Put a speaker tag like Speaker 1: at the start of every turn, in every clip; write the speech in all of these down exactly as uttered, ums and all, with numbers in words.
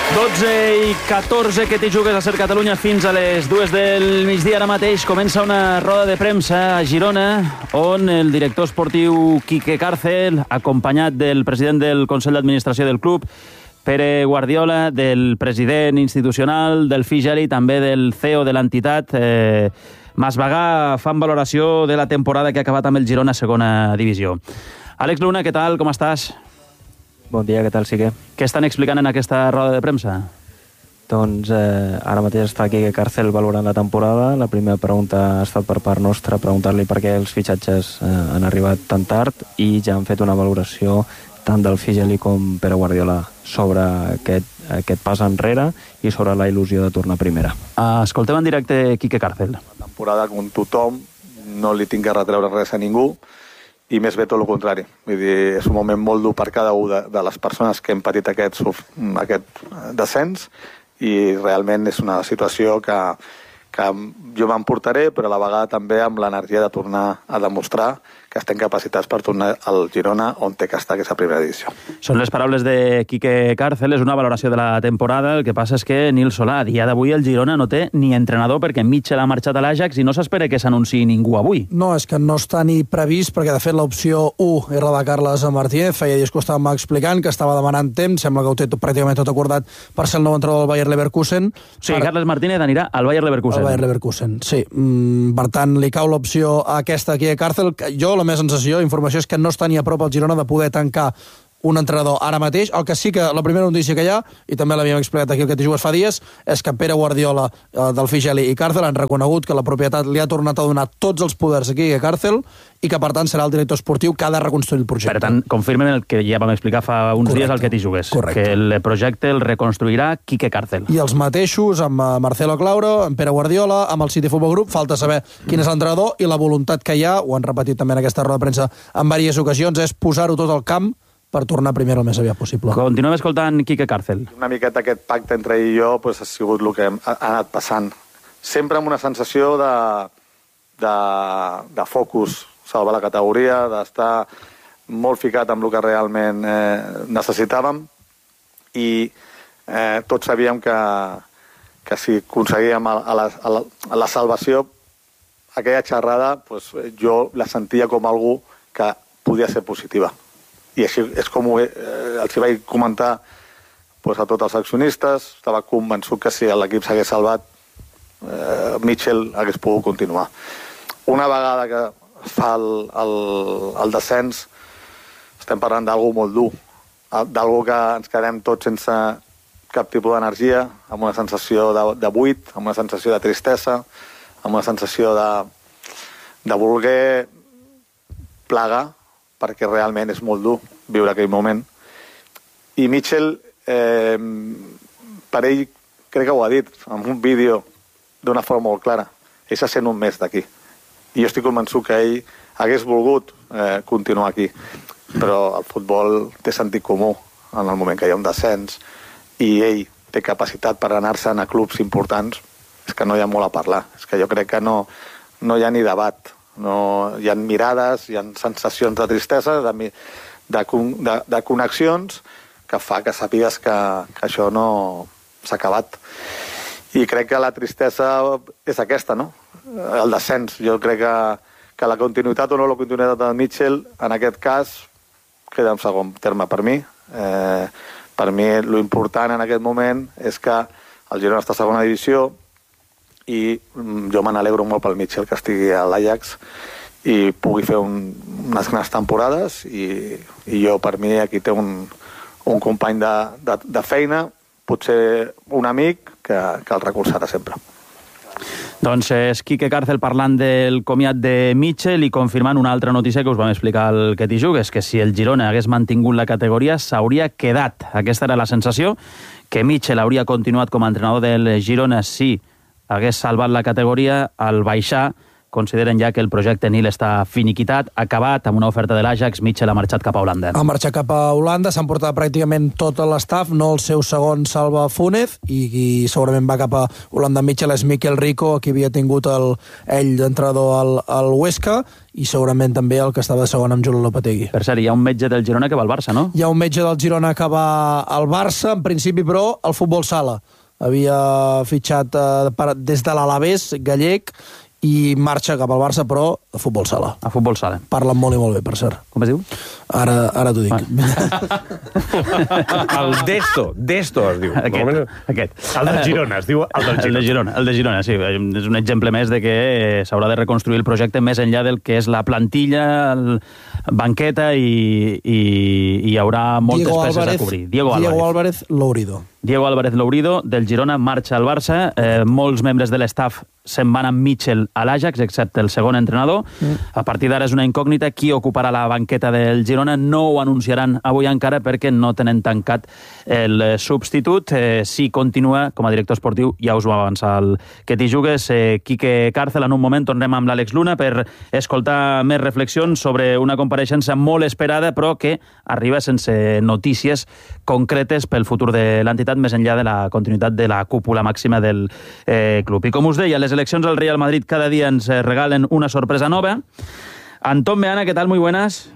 Speaker 1: dotze i catorze que t'hi jugues a Ser Catalunya fins a les dues del migdia. Ara mateix comença una roda de premsa a Girona on el director esportiu Quique Càrcel, acompanyat del president del Consell d'Administració del club, Pere Guardiola, del president institucional del Figeli, també del C E O de l'entitat, eh, Masvagà, fan valoració de la temporada que ha acabat amb el Girona a segona divisió. Àlex Luna, què tal? Com estàs?
Speaker 2: Bon dia, què tal, Sique?
Speaker 1: Què estan explicant en aquesta roda de premsa?
Speaker 2: Doncs eh, ara mateix està aquí Càrcel valorant la temporada. La primera pregunta ha estat per part nostra, preguntar-li per què els fitxatges eh, han arribat tan tard, i ja han fet una valoració tant del Figeli com Pere Guardiola sobre aquest, aquest pas enrere i sobre la il·lusió de tornar a primera.
Speaker 1: Uh, escoltem en directe Quique Càrcel.
Speaker 3: La temporada com tothom, no li tinc que retreure res a ningú, i més bé tot el contrari. Vull dir, és un moment molt dur per cada una de, de les persones que hem patit aquest, aquest descens, i realment és una situació que, que jo m'emportaré, però a la vegada també amb l'energia de tornar a demostrar que estem capacitats per tornar al Girona on té que estar, que és la primera edició.
Speaker 1: Són les paraules de Quique Càrcel, és una valoració de la temporada. El que passa és que Nil Solà, a dia d'avui el Girona no té ni entrenador perquè Mitchell ha marxat a l'Ajax i no s'espera que s'anunciï ningú avui.
Speaker 4: No, és que no està ni previst, perquè de fet l'opció u era la de Carles Martínez. Feia dies que ho estàvem explicant, que estava demanant temps, sembla que ho té tot, pràcticament tot acordat per ser el nou entrenador del Bayer Leverkusen.
Speaker 1: O sigui, per... Carles Martínez anirà al Bayer Leverkusen.
Speaker 4: Al Bayer Leverkusen, sí. Mm, per tant, li cau l'opció a aquesta aquí a Càrcel. Jo, la meva sensació, informació, és que no està ni a prop el Girona de poder tancar un entrenador ara mateix. El que sí que la primera notícia que hi ha, i també l'havíem explicat aquí el que t'hi jugues fa dies, és que Pere Guardiola eh, del Figeli i Càrcel han reconegut que la propietat li ha tornat a donar tots els poders aquí a Càrcel i que per tant serà el director esportiu que ha de reconstruir el projecte.
Speaker 1: Per tant, confirmen el que ja vam explicar fa uns Correcte. dies al que t'hi jugues.
Speaker 4: Correcte.
Speaker 1: Que el projecte el reconstruirà Quique Càrcel.
Speaker 4: I els mateixos amb Marcelo Clauro, amb Pere Guardiola, amb el City Football Group. Falta saber quin és l'entrenador, i la voluntat que hi ha, ho han repetit també en aquesta roda de premsa en diverses ocasions, és posar-ho tot al camp per tornar primer el més aviat possible.
Speaker 1: Continuem escoltant Quique Càrcel.
Speaker 3: Una miqueta aquest pacte entre ell i jo pues, ha sigut el que ha anat passant. Sempre amb una sensació de, de, de focus, salvar la categoria, d'estar molt ficat amb el que realment eh, necessitàvem, i eh, tots sabíem que, que si aconseguíem a, a, la, a, la, a la salvació, aquella xerrada pues, jo la sentia com algú que podia ser positiva. I així és com ho, eh, els hi vaig comentar pues, a tots els accionistes. Estava convençut que si l'equip s'hagués salvat, eh, Mitchell hagués pogut continuar. Una vegada que es fa el, el, el descens, estem parlant d'algú molt dur, d'algú que ens quedem tots sense cap tipus d'energia, amb una sensació de, de buit, amb una sensació de tristesa, amb una sensació de, de voler plegar, perquè realment és molt dur viure aquell moment. I Mitchell, eh, per ell, crec que ho ha dit en un vídeo d'una forma molt clara. Ell se sent un mes d'aquí. I jo estic convençut que ell hagués volgut eh, continuar aquí. Però el futbol té sentit comú en el moment que hi ha un descens, i ell té capacitat per anar-se'n a clubs importants. És que no hi ha molt a parlar. És que jo crec que no, no hi ha ni debat. No, hi ha mirades, hi ha sensacions de tristesa, de, de, de, de connexions, que fa que sàpigues que, que això no s'ha acabat. I crec que la tristesa és aquesta, no? El descens. Jo crec que, que la continuïtat o no la continuïtat de Mitchell, en aquest cas, queda en segon terme per mi. Eh, per mi, l'important en aquest moment és que el Girona està a segona divisió, i jo me n'alegro molt pel Mitchell que estigui a l'Ajax i pugui fer un, unes grans temporades, i, i jo, per mi, aquí té un, un company de, de, de feina, potser un amic que, que el recolzarà sempre.
Speaker 1: Doncs és Quique Càrcel parlant del comiat de Mitchell i confirmant una altra notícia que us vam explicar al que t'hi jugues, que si el Girona hagués mantingut la categoria s'hauria quedat. Aquesta era la sensació, que Mitchell hauria continuat com a entrenador del Girona si hagués salvat la categoria. Al baixar consideren ja que el projecte Nil està finiquitat, acabat, amb una oferta de l'Ajax. Mitchell ha marxat cap a Holanda.
Speaker 4: Ha marxat cap a Holanda, s'han portat pràcticament tot l'estaf, no el seu segon Salva Fúnez, i qui segurament va cap a Holanda Mitchell és Miquel Rico, qui havia tingut el, ell d'entrenador al, al Huesca, i segurament també el que estava segon amb Julio Lopetegui.
Speaker 1: Per cert, hi ha un metge del Girona que va al Barça, no?
Speaker 4: Hi ha un metge del Girona que va al Barça, en principi, però, al futbol sala. Havia fitxat eh, per, des de l'Alavés gallec i marxa cap al Barça, però a futbol sala.
Speaker 1: A futbol sala.
Speaker 4: Parlen molt i molt bé, per cert.
Speaker 1: Com es diu?
Speaker 4: Ara, ara t'ho dic.
Speaker 5: El Desto, Desto es diu.
Speaker 1: Aquest, aquest.
Speaker 5: El de Girona, es diu el del Girona.
Speaker 1: El de Girona, el de Girona, sí. És un exemple més de que s'haurà de reconstruir el projecte més enllà del que és la plantilla, el banqueta, i, i hi haurà moltes
Speaker 4: Diego
Speaker 1: peces
Speaker 4: Álvarez,
Speaker 1: a cobrir. Diego Álvarez.
Speaker 4: Diego Álvarez Lourido.
Speaker 1: Diego Álvarez Lourido, del Girona, marxa al Barça. Eh, molts membres de l'estaf se'n van amb Mitchell a l'Ajax, excepte el segon entrenador. Mm. A partir d'ara és una incògnita qui ocuparà la banqueta del Girona. No ho anunciaran avui encara perquè no tenen tancat el substitut. Eh, si continua com a director esportiu, ja us ho va avançar el que t'hi jugues, eh, Quique Càrcel. En un moment tornem amb l'Àlex Luna per escoltar més reflexions sobre una compareixença molt esperada, però que arriba sense notícies concretes pel futur de l'entitat, més enllà de la continuïtat de la cúpula màxima del eh, club. I com us deia, les eleccions al Real Madrid cada dia ens regalen una sorpresa nova. Antón Meana, ¿qué tal? Muy buenas.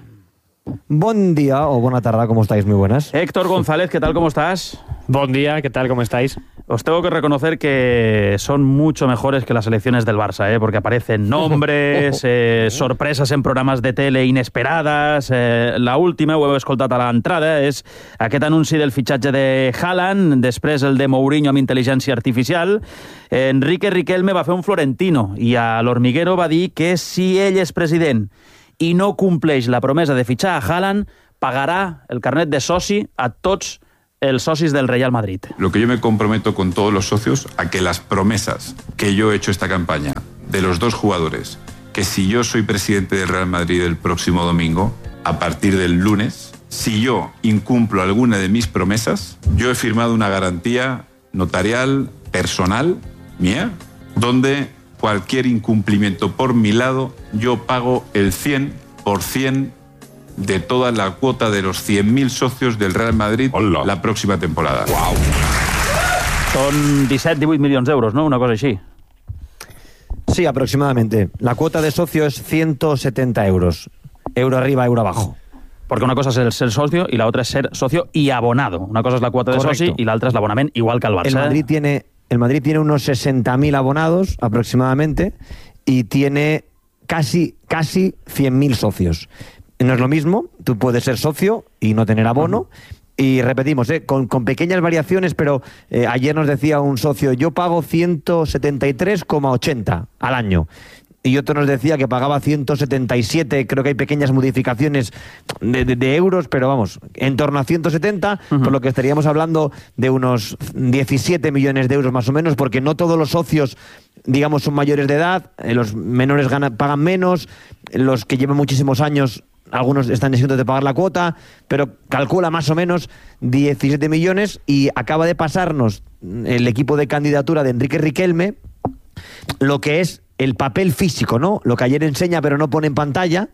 Speaker 6: Buen día o buena tarde, ¿cómo estáis? Muy buenas.
Speaker 1: Héctor González, ¿qué tal? ¿Cómo estás?
Speaker 7: Buen día, ¿qué tal? ¿Cómo estáis?
Speaker 1: Os tengo que reconocer que son mucho mejores que las elecciones del Barça, ¿eh? Porque aparecen nombres, eh, sorpresas en programes de tele inesperadas. Eh, la última, ho heu escoltat a l'entrada, és aquest anunci del fitxatge de Haaland, després el de Mourinho amb intel·ligència artificial. Enrique Riquelme va fer un Florentino i a l'Hormiguero va dir que si ell és president i no compleix la promesa de fitxar a Haaland, pagarà el carnet de soci a tots els socis del Real Madrid.
Speaker 8: Lo que yo me comprometo con todos los socios a que las promesas que yo he hecho esta campaña de los dos jugadores, que si yo soy presidente del Real Madrid el próximo domingo, a partir del lunes, si yo incumplo alguna de mis promesas, yo he firmado una garantía notarial, personal, mía, donde cualquier incumplimiento por mi lado, yo pago el cien por ciento de toda la cuota de los cien mil socios del Real Madrid Hola. La próxima temporada.
Speaker 1: Wow. Son disset divuit milions d'euros, ¿no? Una cosa així.
Speaker 6: Sí, aproximadamente. La cuota de socio es ciento setenta euros. Euro arriba, euro abajo.
Speaker 1: Porque una cosa es el ser socio y la otra es ser socio y abonado. Una cosa es la cuota de Correcto. Soci y la otra es l'abonament, igual que el Barça.
Speaker 6: El Madrid tiene, el Madrid tiene unos sesenta mil abonados aproximadamente y tiene casi, casi cien mil socios. No es lo mismo, tú puedes ser socio y no tener abono. Uh-huh. Y repetimos, ¿eh? con, con pequeñas variaciones, pero eh, ayer nos decía un socio, yo pago ciento setenta y tres coma ochenta al año. Y otro nos decía que pagaba ciento setenta y siete, creo que hay pequeñas modificaciones de, de, de euros, pero vamos, en torno a ciento setenta, uh-huh. por lo que estaríamos hablando de unos diecisiete millones de euros más o menos, porque no todos los socios, digamos, son mayores de edad, eh, los menores ganan, pagan menos, los que llevan muchísimos años, algunos están exentos de pagar la cuota, pero calcula más o menos diecisiete millones y acaba de pasarnos el equipo de candidatura de Enrique Riquelme lo que es el papel físico, ¿no? Lo que ayer enseña pero no pone en pantalla.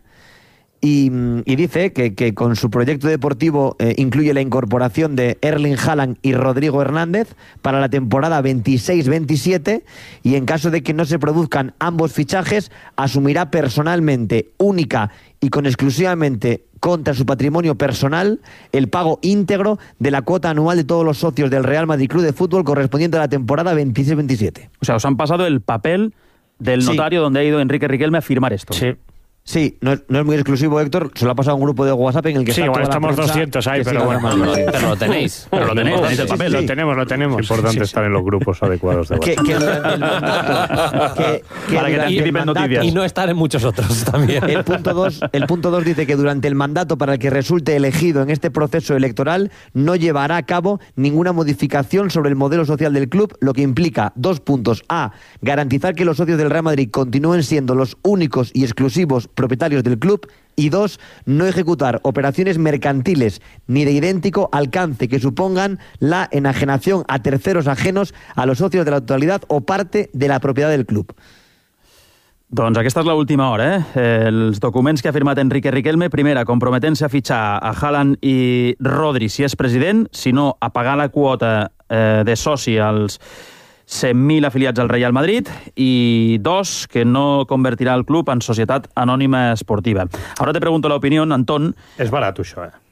Speaker 6: Y, y dice que, que con su proyecto deportivo eh, incluye la incorporación de Erling Haaland y Rodrigo Hernández para la temporada veintiséis veintisiete y en caso de que no se produzcan ambos fichajes, asumirá personalmente, única y con exclusivamente contra su patrimonio personal, el pago íntegro de la cuota anual de todos los socios del Real Madrid Club de Fútbol correspondiente a la temporada veintiséis veintisiete.
Speaker 1: O sea, os han pasado el papel del notario sí. donde ha ido Enrique Riquelme a firmar esto.
Speaker 6: Sí. Sí, no es, no es muy exclusivo, Héctor. Se lo ha pasado a un grupo de WhatsApp en el que
Speaker 7: sí,
Speaker 6: está
Speaker 7: bueno,
Speaker 6: toda
Speaker 7: estamos
Speaker 6: la
Speaker 7: doscientos ahí, pero bueno.
Speaker 5: Pero lo tenéis.
Speaker 1: Pero lo tenéis, tenéis el papel.
Speaker 7: Sí, sí. Lo tenemos, lo tenemos.
Speaker 5: Es importante
Speaker 7: sí,
Speaker 5: estar sí. en los grupos adecuados de WhatsApp.
Speaker 6: Que, que durante el mandato, que, que
Speaker 1: Para que te anticipen noticias.
Speaker 5: Y no estar en muchos otros también.
Speaker 6: El punto dos, el punto dos dice que durante el mandato para el que resulte elegido en este proceso electoral no llevará a cabo ninguna modificación sobre el modelo social del club, lo que implica dos puntos. A, garantizar que los socios del Real Madrid continúen siendo los únicos y exclusivos propietarios del club. Y dos, no ejecutar operaciones mercantiles ni de idéntico alcance que supongan la enajenación a terceros ajenos a los socios de la totalidad o parte de la propiedad del club.
Speaker 1: Doncs aquesta és l'última hora, eh? Els documents que ha firmat Enrique Riquelme, primera, comprometent-se a fitxar a Haaland i Rodri si és president, si no, a pagar la quota eh, de soci als cent mil afiliats al Real Madrid, i dos, que no convertirà el club en societat anònima esportiva. Ara te pregunto l'opinió, Anton.
Speaker 5: És barat, això, eh?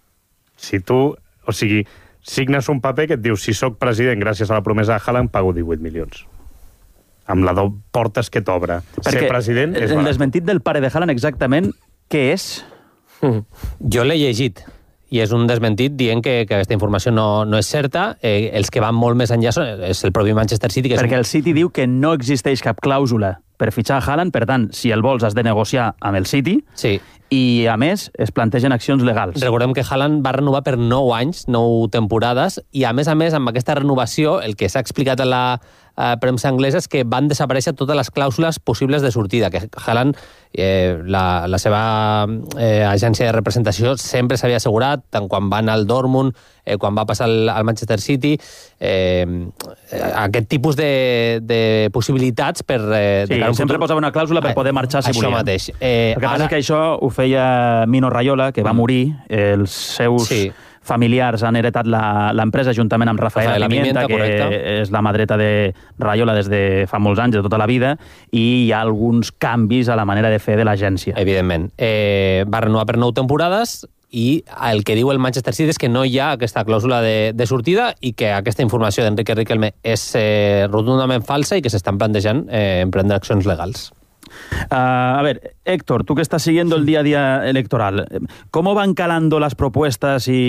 Speaker 5: Si tu, o sigui, signes un paper que et diu si sóc president gràcies a la promesa de Haaland, pago divuit milions. Amb la de portes que t'obre. Ser president és
Speaker 1: el
Speaker 5: barat.
Speaker 1: desmentit del pare de Haaland exactament què és?
Speaker 9: Mm. Jo l'he llegit i és un desmentit dient que, que aquesta informació no, no és certa. Eh, els que van molt més enllà són, és el propi Manchester City. Que
Speaker 1: Perquè
Speaker 9: és un...
Speaker 1: el City diu que no existeix cap clàusula per fitxar a Haaland, per tant, si el vols has de negociar amb el City,
Speaker 9: sí.
Speaker 1: I a més es plantegen accions legals.
Speaker 9: Recordem que Haaland va renovar per nou anys, nou temporades, i a més a més amb aquesta renovació el que s'ha explicat a la a premsa anglesa és que van desaparèixer totes les clàusules possibles de sortida, que Haaland, eh, la, la seva eh, agència de representació sempre s'havia assegurat, tant quan va anar al Dortmund, eh, quan va passar al, al Manchester City, eh, aquest tipus de, de possibilitats per... Eh,
Speaker 1: sí,
Speaker 9: de
Speaker 1: sempre futur... posava una clàusula per poder marxar si
Speaker 9: això
Speaker 1: volia.
Speaker 9: Mateix. Eh,
Speaker 1: el que
Speaker 9: ara...
Speaker 1: passa és que això ho feia Mino Raiola, que va morir, els seus... Sí. familiars han heretat l'empresa juntament amb Rafael
Speaker 9: Rafael
Speaker 1: Pimienta, que
Speaker 9: correcte.
Speaker 1: És la mà dreta de Raiola des de fa molts anys, de tota la vida, i hi ha alguns canvis a la manera de fer de l'agència.
Speaker 9: Evidentment. Eh, va renovar per nou temporades i el que diu el Manchester City és que no hi ha aquesta clàusula de, de sortida i que aquesta informació d'Enrique Riquelme és eh, rotundament falsa i que s'estan plantejant eh, emprendre accions legals.
Speaker 1: Uh, a ver, Héctor, tú que estás siguiendo el día a día electoral, ¿cómo van calando las propuestas y,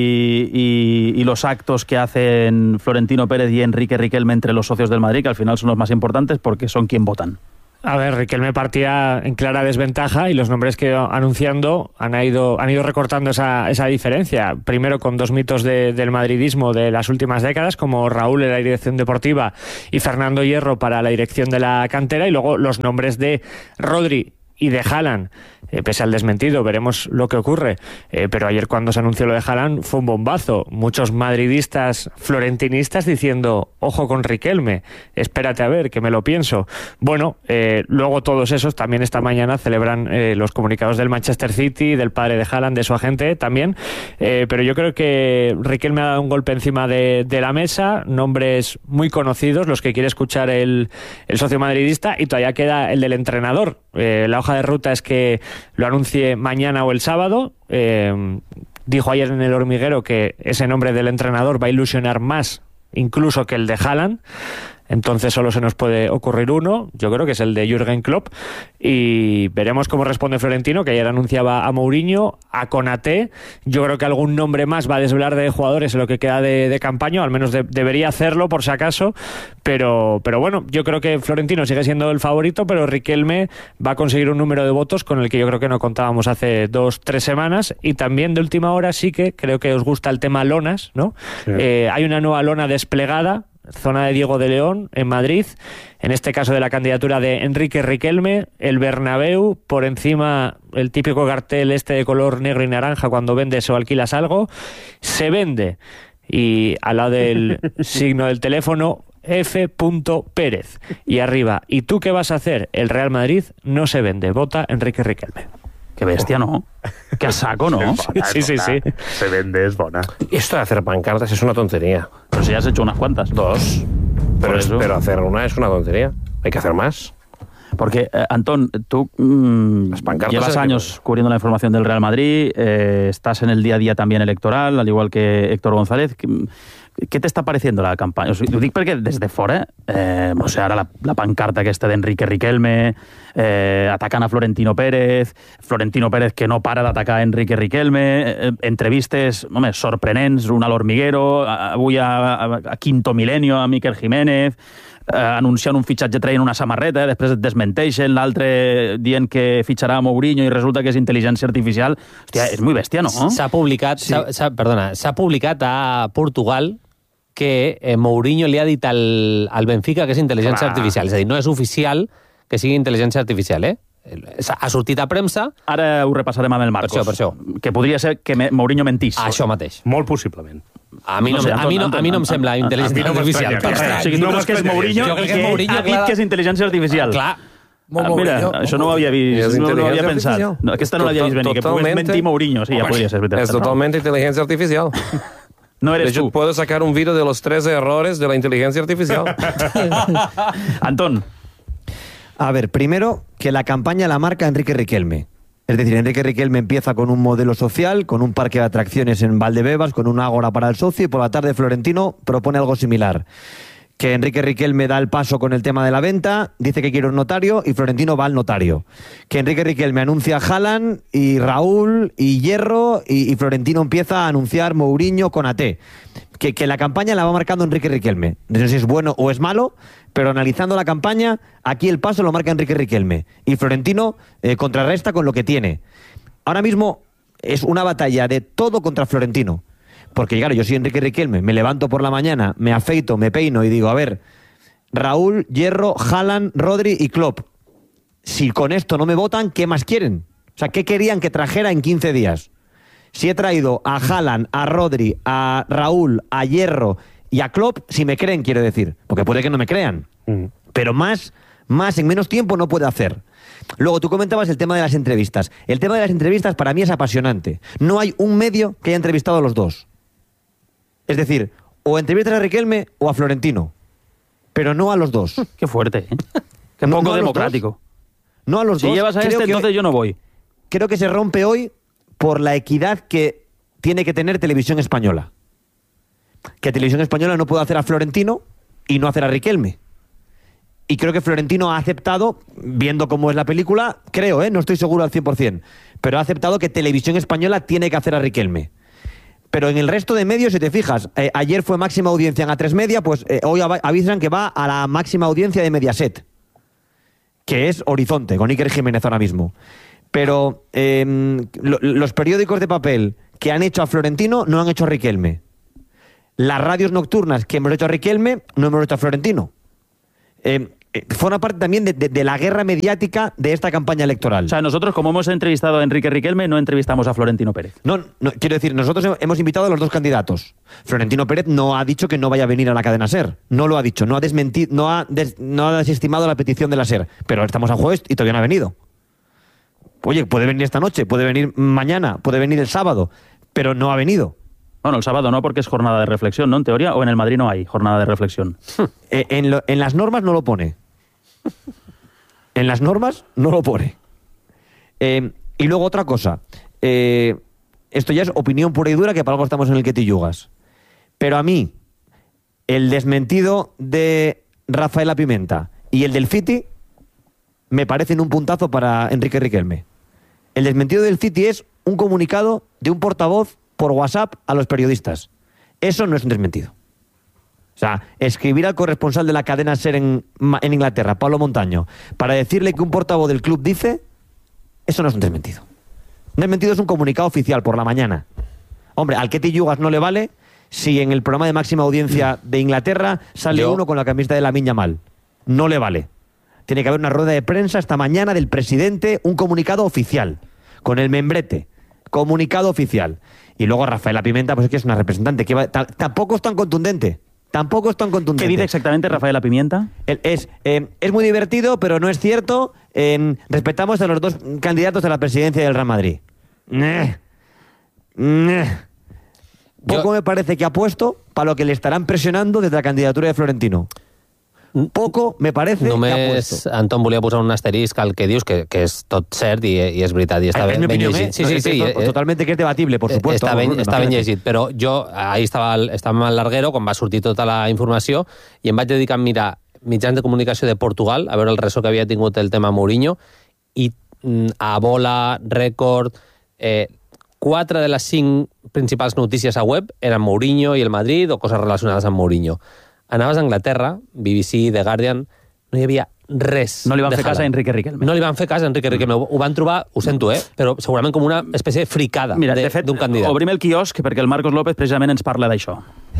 Speaker 1: y, y los actos que hacen Florentino Pérez y Enrique Riquelme entre los socios del Madrid, que al final son los más importantes porque son quien votan?
Speaker 7: A ver, Riquelme partía en clara desventaja y los nombres que iba anunciando han ido, han ido recortando esa, esa diferencia. Primero con dos mitos de, del madridismo de las últimas décadas, como Raúl en la dirección deportiva y Fernando Hierro para la dirección de la cantera, y luego los nombres de Rodri y de Haaland, eh, pese al desmentido, veremos lo que ocurre. Eh, pero ayer cuando se anunció lo de Haaland fue un bombazo. Muchos madridistas florentinistas diciendo, ojo con Riquelme, espérate a ver, que me lo pienso. Bueno, eh, luego todos esos también esta mañana celebran eh, los comunicados del Manchester City, del padre de Haaland, de su agente también. Eh, pero yo creo que Riquelme ha dado un golpe encima de, de la mesa, nombres muy conocidos, los que quiere escuchar el, el socio madridista, y todavía queda el del entrenador. Eh, la hoja de ruta es que lo anuncie mañana o el sábado. Eh, dijo ayer en El Hormiguero que ese nombre del entrenador va a ilusionar más incluso que el de Haaland. Entonces solo se nos puede ocurrir uno, yo creo que es el de Jürgen Klopp, y veremos cómo responde Florentino, que ayer anunciaba a Mourinho, a Konaté. Yo creo que algún nombre más va a desvelar de jugadores en lo que queda de, de campaña, al menos de, debería hacerlo por si acaso, pero, pero bueno, yo creo que Florentino sigue siendo el favorito, pero Riquelme va a conseguir un número de votos con el que yo creo que no contábamos hace dos, tres semanas, y también de última hora sí que creo que os gusta el tema lonas, ¿no? Sí. Eh, hay una nueva lona desplegada, zona de Diego de León, en Madrid, en este caso de la candidatura de Enrique Riquelme, el Bernabéu, por encima el típico cartel este de color negro y naranja cuando vendes o alquilas algo, se vende, y al lado del signo del teléfono, F. Pérez, y arriba, ¿y tú qué vas a hacer? El Real Madrid no se vende, vota Enrique Riquelme.
Speaker 1: Qué bestia, ¿no? Qué saco, ¿no?
Speaker 5: Sí, sí, sí. Se vende, es bona.
Speaker 10: Esto de hacer pancartas es una tontería.
Speaker 1: Pero si ya has hecho unas cuantas.
Speaker 10: Dos. Pero, es, pero hacer una es una tontería. Hay que hacer más.
Speaker 1: Porque, eh, Antón, tú mmm, llevas años que... cubriendo la información del Real Madrid, eh, estás en el día a día también electoral, al igual que Héctor González. Què t'està pareciendo la campanya? O sigui, ho dic perquè des de fora, eh, o sigui, ara la, la pancarta aquesta d'Enrique Riquelme, eh, atacant a Florentino Pérez, Florentino Pérez que no para d'atacar a Enrique Riquelme, eh, entrevistes, home, sorprenents, una a l'Hormiguero, avui a, a, a Quinto Milenio, a Miquel Jiménez, eh, anunciant un fitxatge traient una samarreta, després et desmenteixen, l'altre dient que fitxarà a Mourinho i resulta que és intel·ligència artificial. Hòstia, és molt bèstia, no?
Speaker 9: S'ha publicat, sí. s'ha, perdona, s'ha publicat a Portugal que eh, Mourinho li ha dit al, al Benfica que és intel·ligència Clar. artificial. És a dir, no és oficial que sigui intel·ligència artificial, eh? Ha sortit a premsa...
Speaker 1: Ara ho repassarem amb el Marcos.
Speaker 9: Per això, per això.
Speaker 1: Que podria ser que Mourinho mentís.
Speaker 9: Això mateix.
Speaker 5: Molt possiblement.
Speaker 9: A mi no, no, sé, a mi no, a mi no em sembla intel·ligència artificial.
Speaker 1: O sigui, tu creus que és Mourinho i que ha dit que és intel·ligència artificial.
Speaker 9: Clar.
Speaker 4: Molt,
Speaker 1: Ah,
Speaker 4: molt
Speaker 1: mira,
Speaker 4: millor.
Speaker 1: això no ho havia vist,
Speaker 10: És
Speaker 1: no, no ho havia
Speaker 10: intel·ligència
Speaker 1: pensat.
Speaker 10: artificial.
Speaker 1: No, aquesta no l'havia vist venir, que pogués
Speaker 10: Totalmente.
Speaker 1: mentir Mourinho, sí, ja podria ser veritat.
Speaker 10: Es totalmente inteligencia artificial.
Speaker 1: No
Speaker 10: De
Speaker 1: eres
Speaker 10: hecho,
Speaker 1: tú.
Speaker 10: puedo sacar un vídeo de los tres errores de la inteligencia artificial.
Speaker 1: Antón.
Speaker 6: A ver, primero, que la campaña la marca Enrique Riquelme. Es decir, Enrique Riquelme empieza con un modelo social, con un parque de atracciones en Valdebebas, con un ágora para el socio, y por la tarde Florentino propone algo similar. Que Enrique Riquelme da el paso con el tema de la venta, dice que quiere un notario y Florentino va al notario. Que Enrique Riquelme anuncia a Haaland y Raúl y Hierro y, y Florentino empieza a anunciar Mourinho con A T. Que, que la campaña la va marcando Enrique Riquelme. No sé si es bueno o es malo, pero analizando la campaña, aquí el paso lo marca Enrique Riquelme. Y Florentino eh, contrarresta con lo que tiene. Ahora mismo es una batalla de todo contra Florentino. Porque, claro, yo soy Enrique Riquelme, me levanto por la mañana, me afeito, me peino y digo, a ver, Raúl, Hierro, Haaland, Rodri y Klopp. Si con esto no me votan, ¿qué más quieren? O sea, ¿qué querían que trajera en quince días? Si he traído a Haaland, a Rodri, a Raúl, a Hierro y a Klopp, si me creen, quiero decir. Porque puede que no me crean. Mm. Pero más, más en menos tiempo no puede hacer. Luego, tú comentabas el tema de las entrevistas. El tema de las entrevistas para mí es apasionante. No hay un medio que haya entrevistado a los dos. Es decir, o entrevistas a Riquelme o a Florentino. Pero no a los dos.
Speaker 1: Qué fuerte, ¿eh? Qué
Speaker 6: No,
Speaker 1: poco
Speaker 6: no a los
Speaker 1: democrático.
Speaker 6: No a los
Speaker 1: Si
Speaker 6: dos.
Speaker 1: llevas a
Speaker 6: Creo
Speaker 1: este,
Speaker 6: que-
Speaker 1: entonces yo no voy.
Speaker 6: Creo que se rompe hoy por la equidad que tiene que tener Televisión Española. Que Televisión Española no puede hacer a Florentino y no hacer a Riquelme. Y creo que Florentino ha aceptado, viendo cómo es la película, creo, ¿eh? No estoy seguro al cien por ciento, pero ha aceptado que Televisión Española tiene que hacer a Riquelme. Pero en el resto de medios, si te fijas, eh, ayer fue máxima audiencia en A tres Media, pues eh, hoy av- avisan que va a la máxima audiencia de Mediaset, que es Horizonte, con Iker Jiménez ahora mismo. Pero eh, lo- los periódicos de papel que han hecho a Florentino no han hecho a Riquelme. Las radios nocturnas que hemos hecho a Riquelme no hemos hecho a Florentino. Eh, eh, forma parte también de, de- de la guerra mediática de esta campaña electoral.
Speaker 1: O sea, nosotros, como hemos entrevistado a Enrique Riquelme, no entrevistamos a Florentino Pérez.
Speaker 6: No, no, quiero decir, nosotros he- hemos invitado a los dos candidatos. Florentino Pérez no ha dicho que no vaya a venir a la cadena SER. No lo ha dicho, no ha desmentido, no ha, des- no ha desestimado la petición de la SER. Pero estamos a jueves y todavía no ha venido. Oye, puede venir esta noche, puede venir mañana, puede venir el sábado, pero no ha venido.
Speaker 1: Bueno, el sábado no, porque es jornada de reflexión, ¿no? En teoría, o en el Madrid no hay jornada de reflexión.
Speaker 6: Eh, en, lo- en las normas no lo pone. En las normas no lo pone. Eh, y luego otra cosa. Eh, esto ya es opinión pura y dura, que para algo estamos en el que te yugas. Pero a mí, el desmentido de Rafaela Pimenta y el del City me parecen un puntazo para Enrique Riquelme. El desmentido del City es un comunicado de un portavoz por WhatsApp a los periodistas. Eso no es un desmentido. O sea, escribir al corresponsal de la cadena SER en, Ma- en Inglaterra, Pablo Montaño, para decirle que un portavoz del club dice, eso no es un desmentido. Un desmentido es un comunicado oficial por la mañana. Hombre, al que te yugas no le vale si en el programa de máxima audiencia de Inglaterra sale
Speaker 9: Yo-
Speaker 6: uno con la camiseta de la Miña mal. No le vale. Tiene que haber una rueda de prensa esta mañana del presidente, un comunicado oficial, con el membrete, comunicado oficial. Y luego Rafaela Pimenta, pues es que es una representante, que va- ta- tampoco es tan contundente. Tampoco es tan contundente.
Speaker 1: ¿Qué dice exactamente Rafaela Pimienta?
Speaker 6: El- Es, eh, es muy divertido, pero no es cierto. Eh, respetamos a los dos candidatos a la presidencia del Real Madrid. Neh. Neh. Poco
Speaker 9: Yo-
Speaker 6: me parece que ha puesto para lo que le estarán presionando desde la candidatura de Florentino. Poco me parece que ha
Speaker 9: Només,
Speaker 6: puesto.
Speaker 9: Anton, volia posar un asterisc al que dius, que, que és tot cert i, i és veritat, i està
Speaker 6: Es
Speaker 9: ben,
Speaker 6: mi
Speaker 9: ben
Speaker 6: opinión,
Speaker 9: llegit.
Speaker 6: ¿eh?
Speaker 9: Sí, sí,
Speaker 6: Es
Speaker 9: sí.
Speaker 6: to-
Speaker 9: eh,
Speaker 6: totalmente que es debatible, por
Speaker 9: eh,
Speaker 6: supuesto.
Speaker 9: Està ben,
Speaker 6: Bueno,
Speaker 9: està ben
Speaker 6: imagínate.
Speaker 9: llegit, però jo ahir estava, al- estàvem al Larguero quan va sortir tota la informació i em vaig dedicar a mirar mitjans de comunicació de Portugal, a veure el ressò que havia tingut el tema Mourinho, i mm, a Bola, Record, eh, quatre de les cinc principals notícies a web eren Mourinho i el Madrid o coses relacionades amb Mourinho. Anaves a Anglaterra, B B C, The Guardian, no hi havia res.
Speaker 1: No li van
Speaker 9: de
Speaker 1: fer cas a
Speaker 9: Haaland.
Speaker 1: Enrique Riquelme.
Speaker 9: No li van fer cas a Enrique Riquelme. Ho ho van trobar, ho sento, eh? Però segurament com una espècie de fricada
Speaker 1: Mira, de,
Speaker 9: de-
Speaker 1: fet,
Speaker 9: d'un candidat.
Speaker 1: obrim el quiosc perquè el Marcos López precisament ens parla d'això.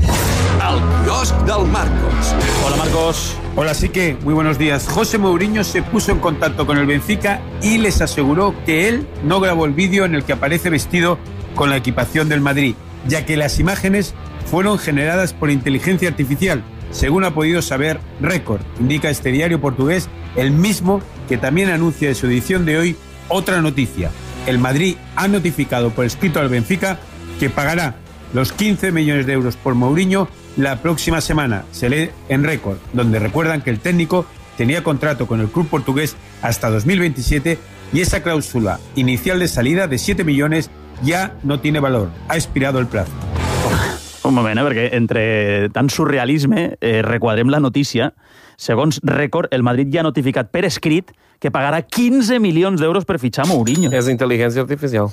Speaker 11: El quiosc del Marcos.
Speaker 1: Hola, Marcos.
Speaker 12: Hola, sí que muy buenos días. José Mourinho se puso en contacto con el Benfica y les aseguró que él no grabó el vídeo en el que aparece vestido con la equipación del Madrid, ya que las imágenes fueron generadas por inteligencia artificial, según ha podido saber Record, indica este diario portugués, el mismo que que también anuncia en su edición de hoy otra noticia. El Madrid ha notificado por escrito al Benfica que pagará los quince millones de euros por Mourinho la próxima semana. Se lee en Récord, donde recuerdan que el técnico tenía contrato con el club portugués hasta dos mil veintisiete y esa cláusula inicial de salida de siete millones ya no tiene valor. Ha expirado el plazo.
Speaker 1: Un moment, eh, perquè entre tant surrealisme eh, requadrem la notícia. Segons Record, el Madrid ja ha notificat per escrit que pagarà quinze milions d'euros per fitxar Mourinho.
Speaker 10: És inteligencia artificial.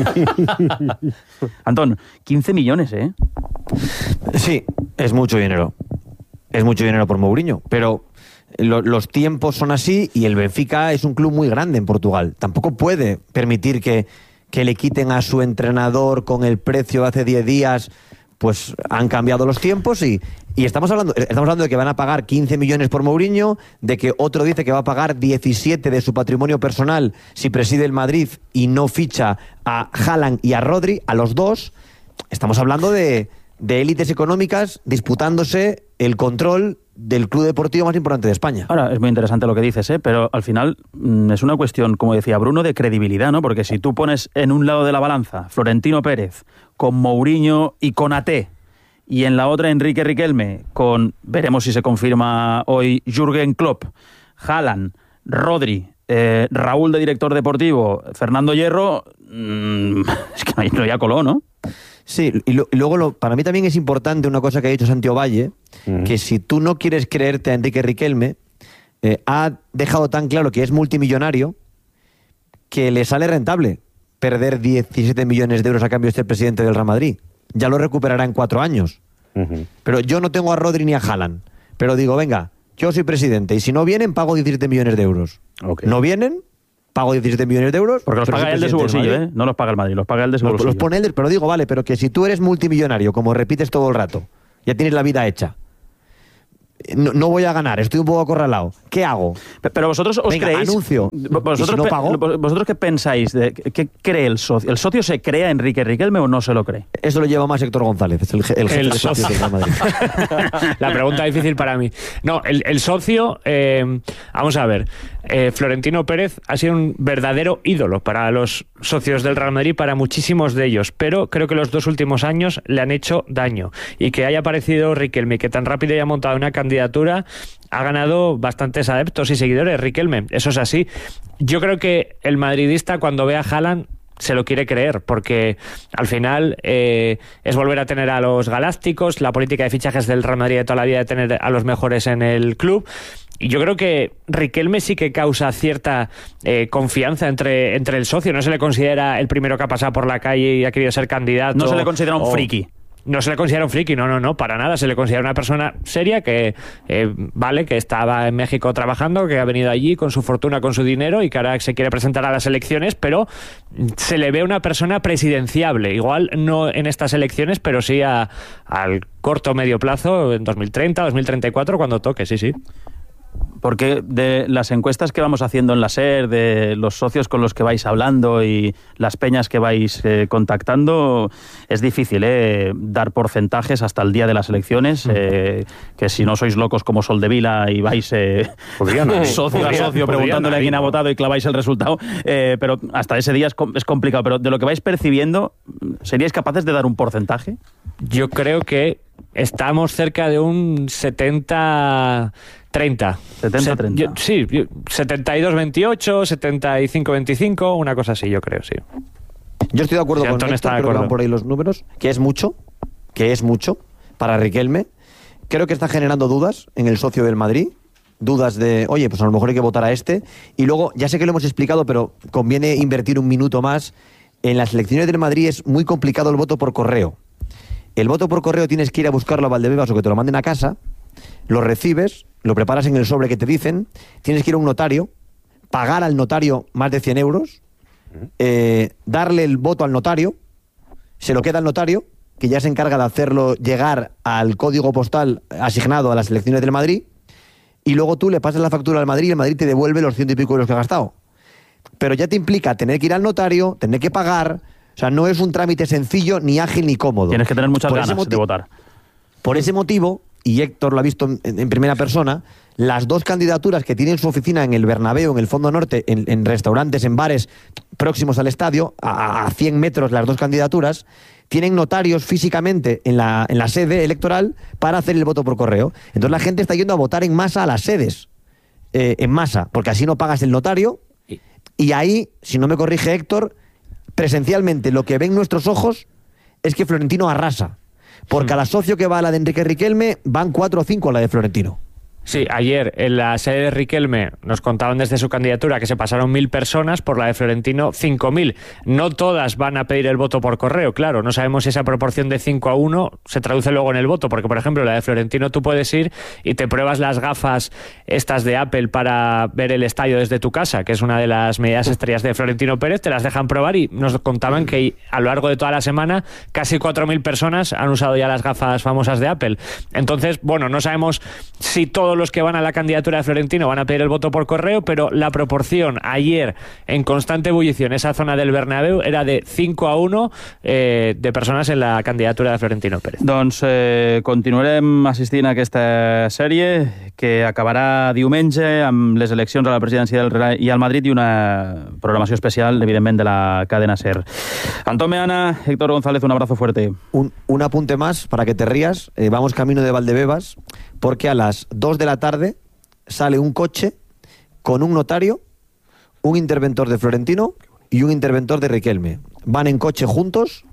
Speaker 1: Antón, quince millones, ¿eh?
Speaker 6: Sí, es mucho dinero. Es mucho dinero por Mourinho, pero lo, los tiempos son así y el Benfica es un club muy grande en Portugal. Tampoco puede permitir que, que le quiten a su entrenador con el precio de hace diez días. Pues han cambiado los tiempos y, y estamos hablando estamos hablando de que van a pagar quince millones por Mourinho, de que otro dice que va a pagar diecisiete de su patrimonio personal si preside el Madrid y no ficha a Haaland y a Rodri, a los dos. Estamos hablando de, de élites económicas disputándose el control del club deportivo más importante de España.
Speaker 1: Ahora, es muy interesante lo que dices, ¿eh? Pero al final mmm, es una cuestión, como decía Bruno, de credibilidad, ¿no? Porque si tú pones en un lado de la balanza Florentino Pérez con Mourinho y con A T, y en la otra Enrique Riquelme con, veremos si se confirma hoy, Jürgen Klopp, Haaland, Rodri, eh, Raúl de director deportivo, Fernando Hierro, mmm, es que no hay, no hay a color, ¿no?
Speaker 6: Sí, y, lo, y luego lo, para mí también es importante una cosa que ha dicho Santiago Valle, mm. que si tú no quieres creerte a Enrique Riquelme, eh, ha dejado tan claro que es multimillonario que le sale rentable perder diecisiete millones de euros a cambio de ser presidente del Real Madrid. Ya lo recuperará en cuatro años. Uh-huh. Pero yo no tengo a Rodri ni a Haaland. Pero digo, venga, yo soy presidente y si no vienen, pago diecisiete millones de euros. Okay. ¿No vienen? Pago diecisiete millones de euros.
Speaker 1: Porque los paga él de su bolsillo, ¿eh? No los paga el Madrid, los paga él de su
Speaker 6: los,
Speaker 1: bolsillo.
Speaker 6: Los pone él, pero digo, vale, pero que si tú eres multimillonario, como repites todo el rato, ya tienes la vida hecha. No, no voy a ganar, estoy un poco acorralado. ¿Qué hago?
Speaker 1: Pero vosotros os
Speaker 6: Venga,
Speaker 1: creéis...
Speaker 6: anuncio.
Speaker 1: ¿Vosotros,
Speaker 6: si no pago?
Speaker 1: ¿Vosotros qué pensáis? De, ¿Qué cree el socio? ¿El socio se cree a Enrique Riquelme o no se lo cree?
Speaker 6: Eso lo lleva más Héctor González, el, el jefe
Speaker 7: el
Speaker 6: de socio de Real Madrid.
Speaker 7: La pregunta difícil para mí. No, el, el socio... Eh, vamos a ver. Eh, Florentino Pérez ha sido un verdadero ídolo para los socios del Real Madrid, para muchísimos de ellos, pero creo que los dos últimos años le han hecho daño. Y que haya aparecido Riquelme, que tan rápido haya montado una candidatura, ha ganado bastantes adeptos y seguidores. Riquelme, eso es así. Yo creo que el madridista, cuando ve a Haaland, se lo quiere creer, porque al final eh, es volver a tener a los galácticos, la política de fichajes del Real Madrid de toda la vida de tener a los mejores en el club. Y yo creo que Riquelme sí que causa cierta eh, confianza entre, entre el socio. No se le considera el primero que ha pasado por la calle y ha querido ser candidato.
Speaker 1: No se le considera un
Speaker 7: o...
Speaker 1: friki.
Speaker 7: No se le considera un friki, no, no, no, para nada. Se le considera una persona seria que, eh, vale, que estaba en México trabajando, que ha venido allí con su fortuna, con su dinero y que ahora se quiere presentar a las elecciones, pero se le ve una persona presidenciable. Igual no en estas elecciones, pero sí a, al corto o medio plazo, en dos mil treinta, dos mil treinta y cuatro, cuando toque, sí, sí.
Speaker 1: Porque de las encuestas que vamos haciendo en la SER, de los socios con los que vais hablando y las peñas que vais eh, contactando, es difícil eh, dar porcentajes hasta el día de las elecciones, eh, que si no sois locos como Soldevila y vais eh,
Speaker 5: no,
Speaker 1: socio a socio preguntándole a quién ha votado y claváis el resultado, eh, pero hasta ese día es, es complicado. Pero de lo que vais percibiendo, ¿seríais capaces de dar un porcentaje?
Speaker 7: Yo creo que estamos cerca de un setenta treinta.
Speaker 1: setenta treinta.
Speaker 7: Yo, sí, yo, setenta y dos veintiocho, setenta y cinco veinticinco, una cosa así, yo creo, sí.
Speaker 6: Yo estoy de acuerdo
Speaker 7: sí,
Speaker 6: con Héctor,
Speaker 7: está de
Speaker 6: creo
Speaker 7: acuerdo.
Speaker 6: que van por ahí los números, que es mucho, que es mucho para Riquelme. Creo que está generando dudas en el socio del Madrid, dudas de, oye, pues a lo mejor hay que votar a este. Y luego, ya sé que lo hemos explicado, pero conviene invertir un minuto más. En las elecciones del Madrid es muy complicado el voto por correo. El voto por correo tienes que ir a buscarlo a Valdebebas o que te lo manden a casa, lo recibes, lo preparas en el sobre que te dicen, tienes que ir a un notario, pagar al notario más de cien euros, eh, darle el voto al notario, se lo queda al notario, que ya se encarga de hacerlo llegar al código postal asignado a las elecciones del Madrid, y luego tú le pasas la factura al Madrid y el Madrid te devuelve los ciento y pico euros que ha gastado. Pero ya te implica tener que ir al notario, tener que pagar. O sea, no es un trámite sencillo, ni ágil, ni cómodo.
Speaker 1: Tienes que tener muchas
Speaker 6: por
Speaker 1: ganas de votar.
Speaker 6: Por ese motivo, y Héctor lo ha visto en, en primera persona, las dos candidaturas que tienen su oficina en el Bernabéu, en el Fondo Norte, en, en restaurantes, en bares próximos al estadio, a, a cien metros las dos candidaturas, tienen notarios físicamente en la, en la sede electoral para hacer el voto por correo. Entonces la gente está yendo a votar en masa a las sedes, eh, en masa, porque así no pagas el notario, y ahí, si no me corrige Héctor, presencialmente lo que ven nuestros ojos es que Florentino arrasa, porque a la socio que va a la de Enrique Riquelme van cuatro o cinco a la de Florentino.
Speaker 7: Sí, ayer en la sede de Riquelme nos contaban desde su candidatura que se pasaron mil personas, por la de Florentino cinco mil. No todas van a pedir el voto por correo, claro, no sabemos si esa proporción de cinco a uno se traduce luego en el voto, porque por ejemplo la de Florentino tú puedes ir y te pruebas las gafas estas de Apple para ver el estadio desde tu casa, que es una de las medidas estrellas de Florentino Pérez, te las dejan probar y nos contaban que a lo largo de toda la semana casi cuatro mil personas han usado ya las gafas famosas de Apple. Entonces, bueno, no sabemos si todo los que van a la candidatura de Florentino van a pedir el voto por correo, pero la proporción ayer en constante ebullición, esa zona del Bernabéu, era de cinco a uno eh, de persones en la candidatura de Florentino Pérez.
Speaker 1: Doncs eh, continuarem assistint a aquesta sèrie que acabarà diumenge amb les eleccions a la presidència del Real i al Madrid i una programació especial, evidentment, de la cadena SER. Antón Meana, Héctor González, un abrazo fuerte.
Speaker 6: Un, un apunte más para que te rías. Eh, vamos camino de Valdebebas, porque a las dos de la tarde sale un coche con un notario, un interventor de Florentino y un interventor de Riquelme. Van en coche juntos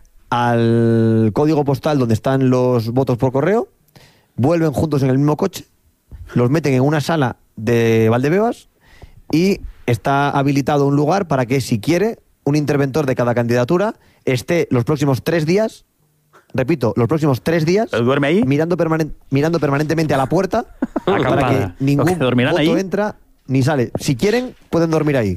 Speaker 6: al código postal donde están los votos por correo, vuelven juntos en el mismo coche, los meten en una sala de Valdebebas y está habilitado un lugar para que, si quiere, un interventor de cada candidatura esté los próximos tres días, repito, los próximos tres días,
Speaker 1: ¿duerme ahí?
Speaker 6: Mirando, permanen mirando permanentemente a la puerta para que ningún
Speaker 1: que
Speaker 6: voto
Speaker 1: ahí.
Speaker 6: entra ni sale. Si quieren, pueden dormir ahí.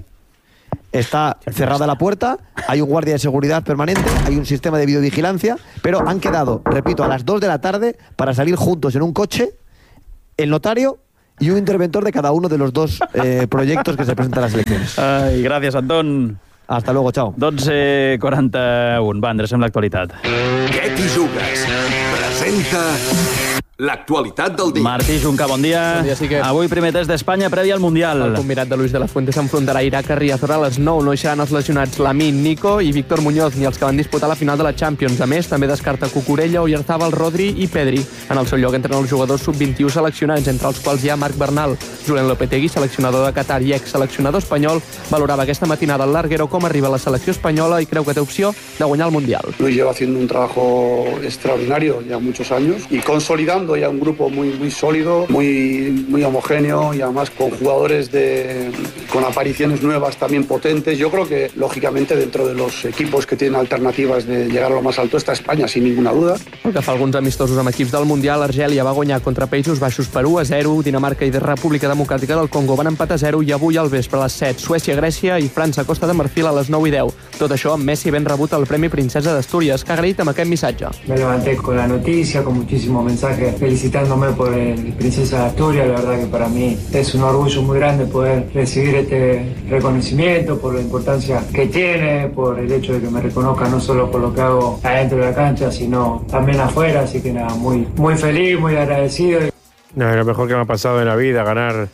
Speaker 6: Está cerrada la puerta, hay un guardia de seguridad permanente, hay un sistema de videovigilancia, pero han quedado, repito, a las dos de la tarde para salir juntos en un coche, el notario y un interventor de cada uno de los dos eh, proyectos que se presentan a las elecciones.
Speaker 1: Ai, gràcies, Antón.
Speaker 6: Hasta luego, chao.
Speaker 1: dotze quaranta-u. Va, endrecem l'actualitat.
Speaker 11: Què t'hi jugues? Presenta l'actualitat del dia.
Speaker 1: Martí Junca, bon dia.
Speaker 13: Bon dia, sí que...
Speaker 1: Avui primer test d'Espanya previ al Mundial.
Speaker 13: El combinat de Luis de la Fuente s'enfrontarà a Iraq a Riazor a les nou. No hi seran els lesionats Lamine, Nico i Víctor Muñoz, ni els que van disputar la final de la Champions. A més, també descarta Cucurella, Oyarzabal, Rodri i Pedri. En el seu lloc entren els jugadors sub vint-i-u seleccionats, entre els quals hi ha Marc Bernal. Julen Lopetegui, seleccionador de Qatar i ex-seleccionador espanyol, valorava aquesta matinada el larguero com arriba a la selecció espanyola i creu que té opció de guanyar el Mundial.
Speaker 14: Luis lleva haciendo un trabajo extraordinario ya muchos años y consolidando ya un grupo muy muy sólido, muy muy homogéneo y además con jugadores de con apariciones nuevas también potentes. Yo creo que lógicamente dentro de los equipos que tienen alternativas de llegar a lo más alto está España, sin ninguna duda.
Speaker 13: El que fa alguns amistosos amb equips del Mundial, Argèlia va guanyar contra Països Baixos per u a zero, Dinamarca i República Democràtica del Congo van empatar a zero i avui al vespre a les set, Suècia, Grècia i França, Costa de Marfil a les nou i deu. Tot això amb Messi ben rebut el Premi Princesa d'Astúries, que ha agraït amb aquest missatge.
Speaker 15: Me levanté con la noticia, con muchísimos mensajes felicitándome por el Princesa de Asturias. La verdad que para mí es un orgullo muy grande poder recibir este reconocimiento por la importancia que tiene, por el hecho de que me reconozca no solo por lo que hago adentro de la cancha, sino también afuera. Así que nada, muy, muy feliz, muy agradecido.
Speaker 10: No, lo mejor que me ha pasado en la vida, ganar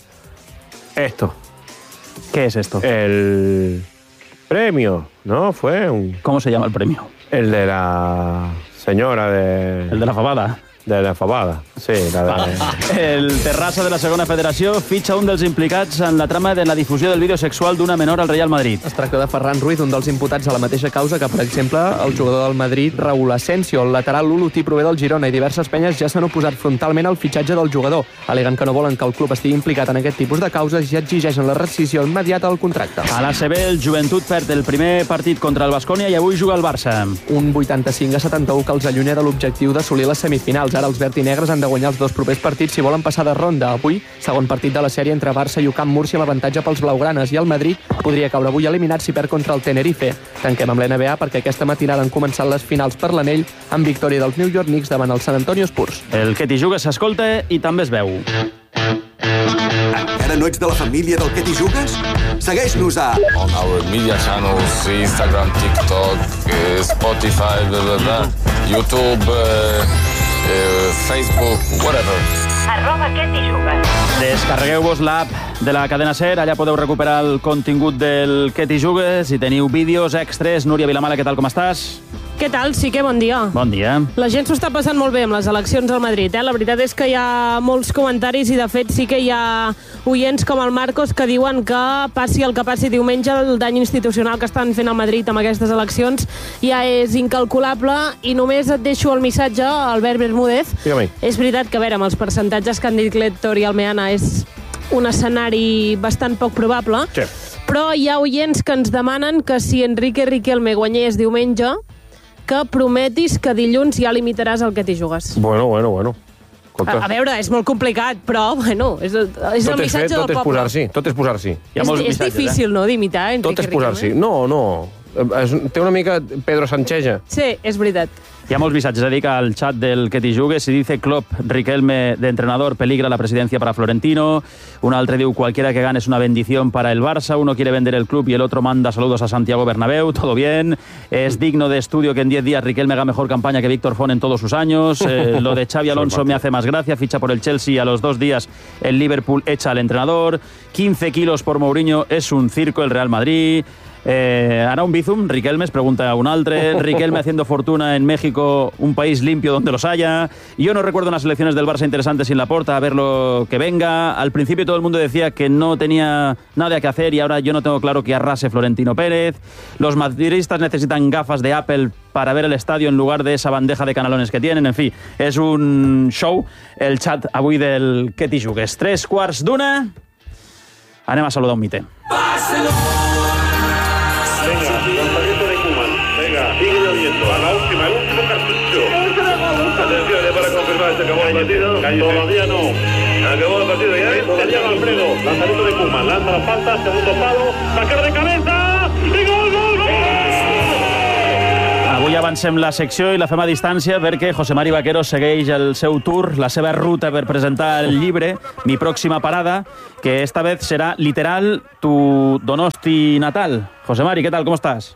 Speaker 10: esto.
Speaker 1: ¿Qué es esto?
Speaker 10: El premio, ¿no? Fue un...
Speaker 1: ¿Cómo se llama el premio?
Speaker 10: El de la señora de...
Speaker 1: El de la fabada.
Speaker 10: De la fabada, sí. La de...
Speaker 1: El Terrassa de la segona federació fitxa un dels implicats en la trama de la difusió del vídeo sexual d'una menor al Real Madrid.
Speaker 13: Es tracta de Ferran Ruiz, un dels imputats a la mateixa causa que, per exemple, el jugador del Madrid, Raúl Asensio. El lateral Lulutí prové del Girona i diverses penyes ja s'han oposat frontalment al fitxatge del jugador. Aleguen que no volen que el club estigui implicat en aquest tipus de causes i exigeixen la rescissió immediata del contracte.
Speaker 1: A l'A C B, el Joventut perd el primer partit contra el Baskonia i avui juga el Barça.
Speaker 13: Un vuitanta-cinc a setanta-u que els allunya de l'objectiu d'assolir les semifinals. Ara els verd i negres han de guanyar els dos propers partits si volen passar de ronda. Avui, segon partit de la sèrie entre Barça i U C A M Múrcia, l'avantatge pels blaugranes, i el Madrid podria caure avui eliminat si perd contra el Tenerife. Tanquem amb l'N B A perquè aquesta matinada han començat les finals per l'anell amb victòria dels New York Knicks davant el San Antonio Spurs.
Speaker 1: El que t'hi jugues s'escolta i també es veu.
Speaker 11: Encara no ets de la família del que t'hi jugues? Segueix-nos a...
Speaker 16: On our media channels, Instagram, TikTok, Spotify, blah, blah, blah, YouTube... Uh... eh, Facebook, whatever.
Speaker 17: Arroba què t'hi jugues.
Speaker 1: Descarregueu-vos l'app de la cadena SER, allà podeu recuperar el contingut del Què t'hi jugues i teniu vídeos extres. Núria Vilamala, què tal, com estàs?
Speaker 18: Què tal? Sí que bon dia.
Speaker 1: Bon dia.
Speaker 18: La gent s'ho està passant molt bé amb les eleccions al Madrid, eh? La veritat és que hi ha molts comentaris i, de fet, sí que hi ha oients com el Marcos que diuen que passi el que passi diumenge, el dany institucional que estan fent al Madrid amb aquestes eleccions ja és incalculable. I només et deixo el missatge, Albert Bermúdez.
Speaker 10: Dígame.
Speaker 18: És veritat que, a veure, amb els percentatges que han dit l'Héctor i el Meana és un escenari bastant poc probable,
Speaker 10: sí.
Speaker 18: Però hi ha oients que ens demanen que si Enrique Riquelme guanyés diumenge, que prometis que dilluns ja limitaràs el que t'hi jugues.
Speaker 10: Bueno, bueno, bueno.
Speaker 18: A, a veure, és molt complicat, però, bueno, és, és
Speaker 10: tot
Speaker 18: el missatge
Speaker 10: és fet,
Speaker 18: del
Speaker 10: tot
Speaker 18: poble.
Speaker 10: És posar-s'hi, tot és posar-s'hi.
Speaker 18: És, és difícil, no?, d'imitar Enrique
Speaker 10: Tot és
Speaker 18: Riquelme.
Speaker 10: posar-s'hi. No, no. És, té una mica Pedro Sancheja.
Speaker 18: Sí, és veritat.
Speaker 1: Hi ha molts missatges, dedica al chat del Que t'hi jugues. Si dice Klopp, Riquelme de entrenador, peligra la presidencia para Florentino. Un altre diu, cualquiera que gane es una bendición para el Barça. Uno quiere vender el club y el otro manda saludos a Santiago Bernabéu. Todo bien. Es digno de estudio que en diez días Riquelme haga mejor campaña que Víctor Font en todos sus años. Eh, lo de Xavi Alonso me hace más gracia. Ficha por el Chelsea, a los dos días el Liverpool echa al entrenador. quince kilos por Mourinho, es un circo el Real Madrid. Eh, Ana un Bizum, Riquelme, pregunta a un altre. Riquelme haciendo fortuna en México, un país limpio donde los haya. Yo no recuerdo unas elecciones del Barça interesantes sin Laporta, a ver lo que venga. Al principio todo el mundo decía que no tenía nada que hacer y ahora yo no tengo claro que arrase Florentino Pérez. Los madridistas necesitan gafas de Apple para ver el estadio en lugar de esa bandeja de canalones que tienen. En fi, és un show, el chat avui del Què t'hi jugues. Tres quarts d'una. Anem a saludar un mite.
Speaker 19: Venga, lanzamiento de Koeman. Venga, sigue lloviendo. A la última, el último cartucho. Atención, para confirmar, se acabó el partido. Todavía no. Acabó el partido ya. Sería Alfredo. Lanzamiento de Koeman. Lanza la falta, segundo palo. Sacar de cabeza. Y gol, gol, gol.
Speaker 1: Avui avancem la secció i la fem a distància perquè José Mari Vaquero segueix el seu tour, la seva ruta per presentar el llibre Mi próxima parada, que esta vez serà literal tu Donosti natal. José Mari, ¿qué tal? ¿Cómo estás?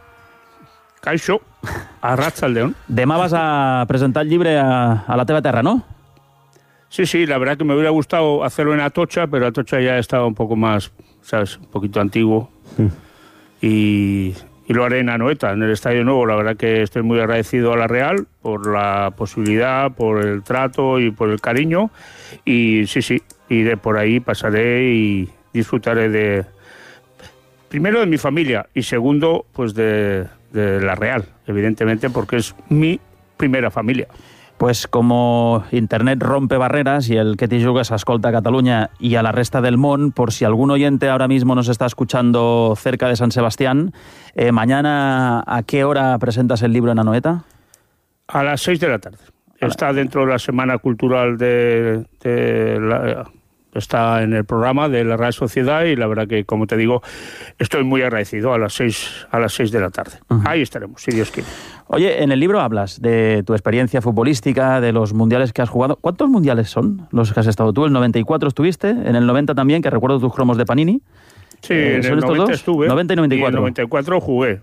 Speaker 5: Caixo, a Ratsaldeon.
Speaker 1: Demà vas a presentar el llibre a, a la teva terra, ¿no?
Speaker 5: Sí, sí, la verdad que me hubiera gustado hacerlo en Atocha, pero Atocha ya estaba un poco más, ¿sabes? Un poquito antiguo. Mm. Y... Y lo haré en Anoeta, en el Estadio Nuevo. La verdad que estoy muy agradecido a la Real por la posibilidad, por el trato y por el cariño. Y sí, sí, iré por ahí, pasaré y disfrutaré de... Primero de mi familia y segundo, pues de, de la Real, evidentemente, porque es mi primera familia.
Speaker 1: Pues como Internet rompe barreras y el Que t'hi jugues escolta a Cataluña y a la resta del món, por si algún oyente ahora mismo nos está escuchando cerca de San Sebastián, eh, mañana, ¿a qué hora presentas el libro en Anoeta?
Speaker 5: A las seis de la tarde. Está dentro de la Semana Cultural de... de la, está en el programa de la Real Sociedad y la verdad que, como te digo, estoy muy agradecido a las seis, a las seis de la tarde. Uh-huh. Ahí estaremos, si Dios quiere.
Speaker 1: Oye, en el libro hablas de tu experiencia futbolística, de los mundiales que has jugado. ¿Cuántos mundiales son los que has estado tú? El noventa y cuatro estuviste, en el noventa también, que recuerdo tus cromos de Panini.
Speaker 5: Sí, eh, en el noventa dos? Estuve.
Speaker 1: noventa y noventa y cuatro.
Speaker 5: Y en el noventa y cuatro jugué.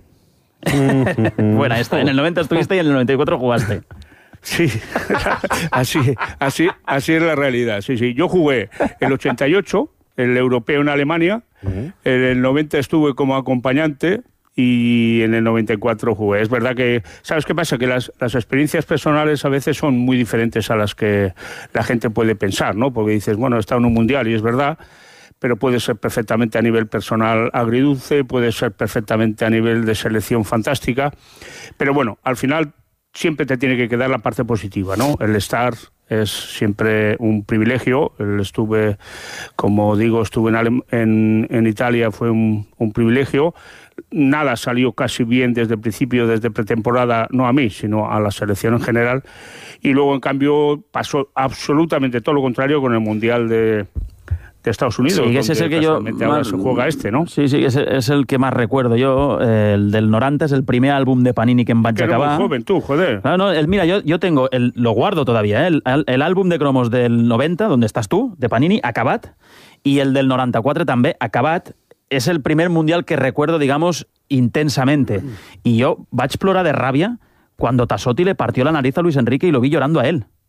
Speaker 1: Buena esta, en el noventa estuviste y en el noventa y cuatro jugaste.
Speaker 5: Sí, así, así, así es la realidad. Sí, sí. Yo jugué el ochenta y ocho, el europeo en Alemania, uh-huh. En el noventa estuve como acompañante y en el noventa y cuatro jugué. Es verdad que, ¿sabes qué pasa? Que las, las experiencias personales a veces son muy diferentes a las que la gente puede pensar, ¿no? Porque dices, bueno, he estado en un mundial y es verdad, pero puede ser perfectamente a nivel personal agridulce, puede ser perfectamente a nivel de selección fantástica, pero bueno, al final siempre te tiene que quedar la parte positiva, ¿no? El estar es siempre un privilegio. El estuve, como digo, estuve en, Alem- en, en Italia, fue un, un privilegio. Nada salió casi bien desde el principio, desde pretemporada, no a mí, sino a la selección en general. Y luego, en cambio, pasó absolutamente todo lo contrario con el Mundial de... de Estados Unidos,
Speaker 1: sí, ese es el que yo
Speaker 5: ahora se juega este, ¿no?
Speaker 1: Sí, sí, ese es el que más recuerdo yo, el del noranta, es el primer álbum de Panini que em vaig
Speaker 5: que
Speaker 1: acabar.
Speaker 5: Muy joven tú, joder.
Speaker 1: No, no, el, mira, yo, yo tengo, el, lo guardo todavía, ¿eh? el, el álbum de cromos del noventa, donde estás tú, de Panini, acabat, y el del noranta-quatre també, acabat. Es el primer mundial que recuerdo, digamos, intensamente. Y yo vaig plorar de rabia cuando Tassotti le partió la nariz a Luis Enrique y lo vi llorando a él.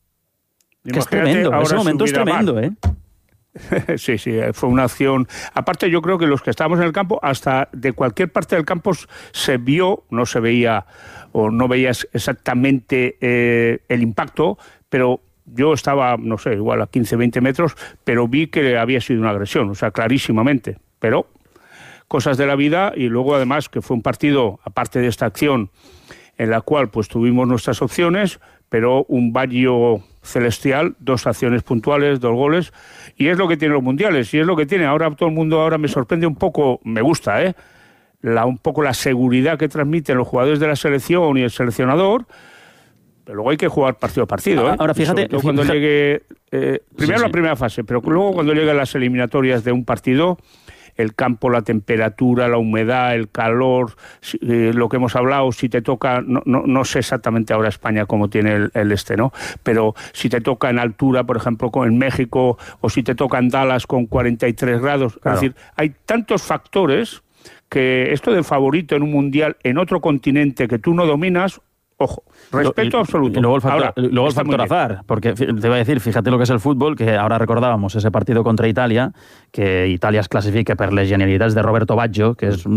Speaker 1: Que es tremendo, ese momento es tremendo, mal.
Speaker 20: ¿eh? Sí, sí, fue una acción. Aparte, yo creo que los que estábamos en el campo, hasta de cualquier parte del campo se vio, no se veía o no veías exactamente eh, el impacto, pero yo estaba, no sé, igual a quince, veinte metros, pero vi que había sido una agresión, o sea, clarísimamente. Pero cosas de la vida, y luego además que fue un partido, aparte de esta acción, en la cual pues tuvimos nuestras opciones, pero un Baggio celestial, dos acciones puntuales, dos goles, y es lo que tienen los mundiales, y es lo que tiene. Ahora todo el mundo ahora me sorprende un poco, me gusta, ¿eh? La, un poco la seguridad que transmiten los jugadores de la selección y el seleccionador, pero luego hay que jugar partido a partido, ¿eh?
Speaker 1: Ahora fíjate,
Speaker 20: fíjate cuando fíjate, llegue eh, primero sí, sí. la primera fase, pero luego cuando lleguen las eliminatorias de un partido, el campo, la temperatura, la humedad, el calor, eh, lo que hemos hablado, si te toca, no, no, no sé exactamente ahora España cómo tiene el, el este, ¿no? Pero si te toca en altura, por ejemplo, en México, o si te toca en Dallas con cuarenta y tres grados, claro. Es decir, hay tantos factores que esto del favorito en un mundial en otro continente que tú no dominas, ojo, respeto
Speaker 1: y,
Speaker 20: absoluto.
Speaker 1: Y luego el factor,
Speaker 20: ahora,
Speaker 1: luego el factor azar, porque te voy a decir, fíjate lo que es el fútbol, que ahora recordábamos ese partido contra Italia, que Italia es clasifica per les genialidades de Roberto Baggio, que es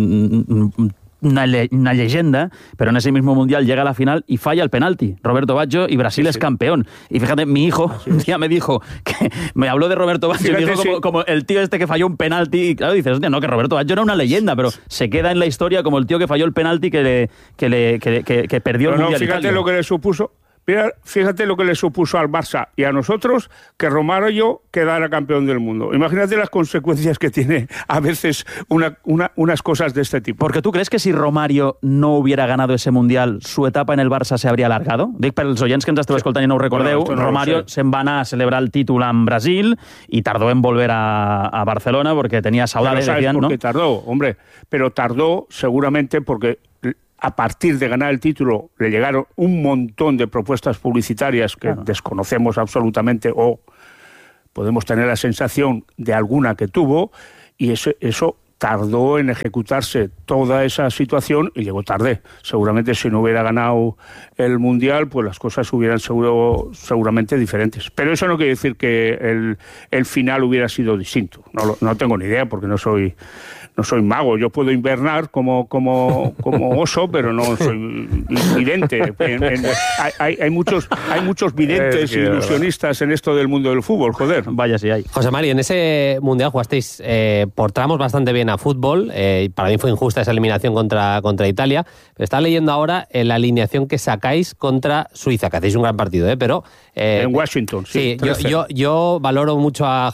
Speaker 1: una, le, una leyenda, pero en ese mismo mundial llega a la final y falla el penalti. Roberto Baggio, y Brasil sí, es sí. campeón. Y fíjate, mi hijo un día me dijo, que me habló de Roberto Baggio, fíjate, me dijo sí. como, como el tío este que falló un penalti. Y claro, dices, hostia, no, que Roberto Baggio era una leyenda, pero se queda en la historia como el tío que falló el penalti que, le, que, le, que, que, que perdió
Speaker 20: pero
Speaker 1: el mundial.
Speaker 20: No, fíjate
Speaker 1: Italia.
Speaker 20: Lo que le supuso. Mira, fíjate lo que le supuso al Barça y a nosotros que Romario quedara campeón del mundo. Imagínate las consecuencias que tiene a veces una, una, unas cosas de este tipo.
Speaker 1: Porque tú crees que si Romario no hubiera ganado ese Mundial, su etapa en el Barça se habría alargado? Dic per als oients que ens esteu escoltant i no ho recordeu, bueno, no Romario se'n va anar a celebrar el títol en Brasil y tardó en volver a, a Barcelona porque tenía saudades, decían, ¿no?
Speaker 20: ¿Por qué tardó? Hombre, pero tardó seguramente porque a partir de ganar el título le llegaron un montón de propuestas publicitarias que claro. desconocemos absolutamente o podemos tener la sensación de alguna que tuvo, y eso, eso tardó en ejecutarse toda esa situación y llegó tarde. Seguramente si no hubiera ganado el Mundial, pues las cosas hubieran seguro, seguramente diferentes. Pero eso no quiere decir que el, el final hubiera sido distinto. No, no tengo ni idea porque no soy... No soy mago, yo puedo invernar como, como, como oso, pero no soy vidente. En, en, hay, hay, muchos, hay muchos videntes y ilusionistas en esto del mundo del fútbol, joder.
Speaker 1: Vaya si hay.
Speaker 9: José Mari, en ese Mundial jugasteis eh, por tramos bastante bien a fútbol. Eh, para mí fue injusta esa eliminación contra, contra Italia. Pero estaba leyendo ahora eh, la alineación que sacáis contra Suiza, que hacéis un gran partido, ¿eh? Pero... Eh,
Speaker 20: en Washington, sí.
Speaker 9: Sí, yo, yo, yo valoro mucho a